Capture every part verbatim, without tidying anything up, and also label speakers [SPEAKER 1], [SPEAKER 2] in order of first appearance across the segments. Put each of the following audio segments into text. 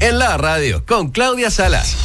[SPEAKER 1] en la radio con Claudia Salas.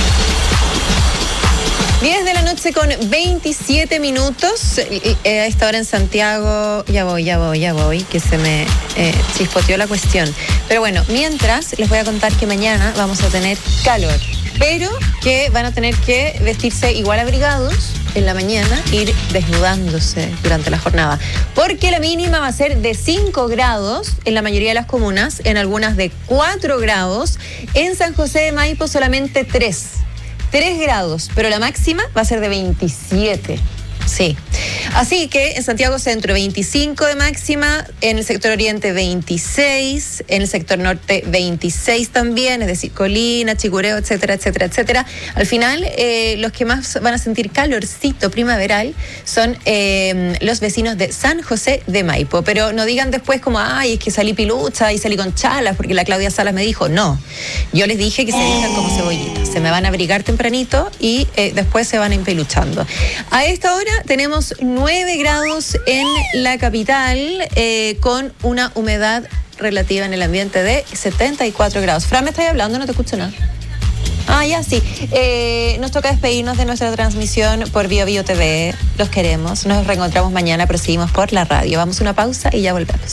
[SPEAKER 2] diez de la noche con veintisiete minutos. Eh, a esta hora en Santiago, ya voy, ya voy, ya voy, que se me eh, chispoteó la cuestión. Pero bueno, mientras les voy a contar que mañana vamos a tener calor, pero que van a tener que vestirse igual abrigados en la mañana, ir desnudándose durante la jornada, porque la mínima va a ser de cinco grados en la mayoría de las comunas, en algunas de cuatro grados, en San José de Maipo solamente tres. tres grados, pero la máxima va a ser de veintisiete. Sí. Así que en Santiago Centro veinticinco de máxima, en el sector oriente veintiséis, en el sector norte veintiséis también, es decir, Colina, Chicureo, etcétera, etcétera, etcétera. Al final, eh, los que más van a sentir calorcito primaveral son eh, los vecinos de San José de Maipo. Pero no digan después como, ay, es que salí pilucha y salí con chalas porque la Claudia Salas me dijo. No, yo les dije que se vistan como cebollitas. Se me van a abrigar tempranito y eh, después se van empeluchando. A esta hora tenemos nueve grados en la capital, eh, con una humedad relativa en el ambiente de setenta y cuatro grados. Fran, ¿me estás hablando? No te escucho nada. Ah, ya, sí. Eh, nos toca despedirnos de nuestra transmisión por Bio Bio T V. Los queremos. Nos reencontramos mañana, pero seguimos por la radio. Vamos a una pausa y ya volvemos.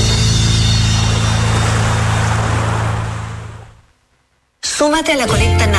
[SPEAKER 3] Súmate a la colecta